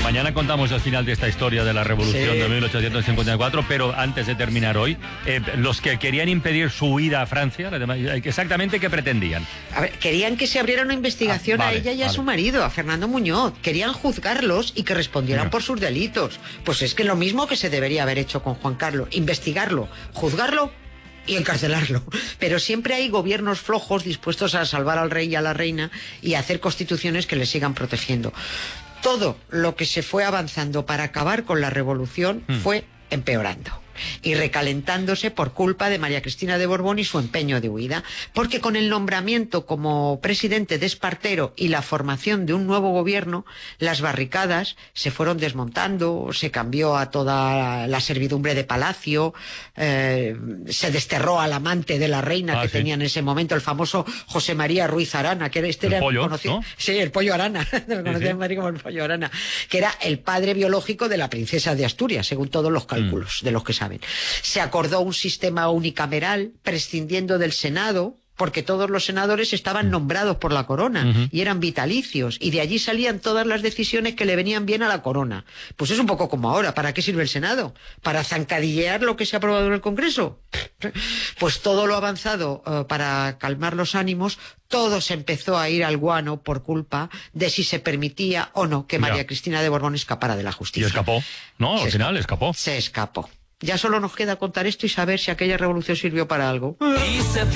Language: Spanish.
Mañana contamos el final de esta historia de la Revolución de 1854, pero antes de terminar hoy, los que querían impedir su huida a Francia, exactamente qué pretendían. A ver, querían que se abriera una investigación a ella y a su marido, a Fernando Muñoz. Querían juzgarlos y que respondieran por sus delitos. Pues es que lo mismo que se debería haber hecho con Juan Carlos, investigarlo, juzgarlo y encarcelarlo. Pero siempre hay gobiernos flojos dispuestos a salvar al rey y a la reina y a hacer constituciones que les sigan protegiendo. Todo lo que se fue avanzando para acabar con la revolución fue empeorando y recalentándose por culpa de María Cristina de Borbón y su empeño de huida, porque con el nombramiento como presidente de Espartero y la formación de un nuevo gobierno, las barricadas se fueron desmontando, se cambió a toda la servidumbre de palacio, se desterró al amante de la reina que tenía en ese momento, el famoso José María Ruiz Arana, que era conocido, ¿no? Sí, el Pollo Arana, lo conocía en Madrid como el Pollo Arana, que era el padre biológico de la princesa de Asturias, según todos los cálculos de los que saben. Se acordó un sistema unicameral, prescindiendo del Senado, porque todos los senadores estaban nombrados por la corona y eran vitalicios, y de allí salían todas las decisiones que le venían bien a la corona. Pues es un poco como ahora, ¿para qué sirve el Senado? ¿Para zancadillear lo que se ha aprobado en el Congreso? Pues todo lo avanzado para calmar los ánimos, todo se empezó a ir al guano por culpa de si se permitía o no que María Cristina de Borbón escapara de la justicia. Y escapó, ¿no? Al final escapó. Se escapó. Ya solo nos queda contar esto y saber si aquella revolución sirvió para algo.